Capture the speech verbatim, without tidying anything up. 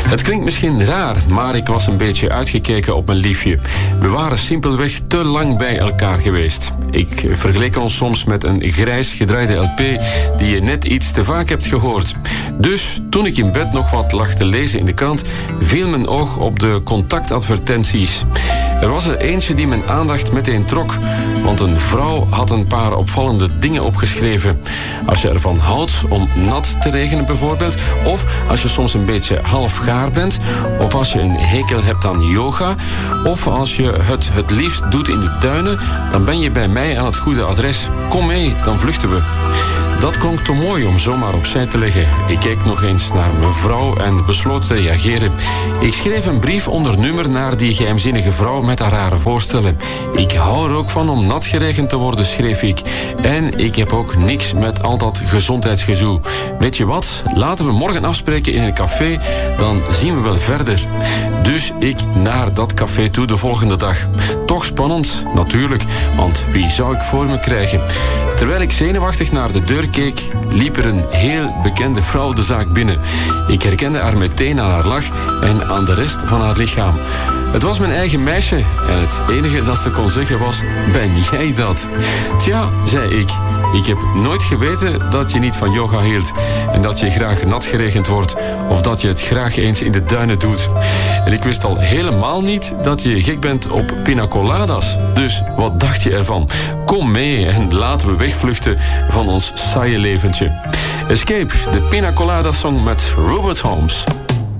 Het klinkt misschien raar, maar ik was een beetje uitgekeken op mijn liefje. We waren simpelweg te lang bij elkaar geweest. Ik vergeleek ons soms met een grijs gedraaide L P die je net iets te vaak hebt gehoord. Dus toen ik in bed nog wat lag te lezen in de krant, viel mijn oog op de contactadvertenties. Er was er eentje die mijn aandacht meteen trok, want een vrouw had een paar opvallende dingen opgeschreven. Als je ervan houdt om nat te regenen bijvoorbeeld, of als je soms een beetje half gaar bent, of als je een hekel hebt aan yoga, of als je het het liefst doet in de duinen, dan ben je bij mij aan het goede adres. Kom mee, dan vluchten we. Dat klonk te mooi om zomaar opzij te leggen. Ik keek nog eens naar mijn vrouw en besloot te reageren. Ik schreef een brief onder nummer naar die geheimzinnige vrouw met haar rare voorstellen. Ik hou er ook van om nat geregend te worden, schreef ik. En ik heb ook niks met al dat gezondheidsgezoe. Weet je wat? Laten we morgen afspreken in een café, dan zien we wel verder. Dus ik naar dat café toe de volgende dag. Toch spannend, natuurlijk, want wie zou ik voor me krijgen? Terwijl ik zenuwachtig naar de deur keek, liep er een heel bekende vrouw de zaak binnen. Ik herkende haar meteen aan haar lach en aan de rest van haar lichaam. Het was mijn eigen meisje en het enige dat ze kon zeggen was: ben jij dat? Tja, zei ik. Ik heb nooit geweten dat je niet van yoga hield en dat je graag nat geregend wordt of dat je het graag eens in de duinen doet. En ik wist al helemaal niet dat je gek bent op pina coladas. Dus wat dacht je ervan? Kom mee en laten we wegvluchten van ons saaie leventje. Escape, de Pina Colada Song met Robert Holmes.